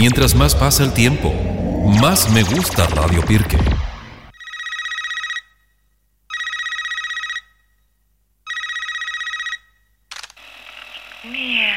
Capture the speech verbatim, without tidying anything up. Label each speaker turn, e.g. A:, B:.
A: Mientras más pasa el tiempo, más me gusta Radio Pirque.
B: Mierda.